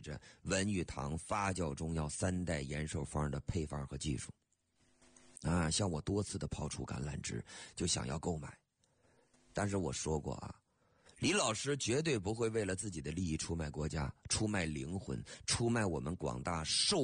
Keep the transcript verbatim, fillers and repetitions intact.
着文玉堂发酵中药三代延寿方的配方和技术。啊，向我多次的抛出橄榄枝，就想要购买。但是我说过啊，李老师绝对不会为了自己的利益出卖国家、出卖灵魂、出卖我们广大受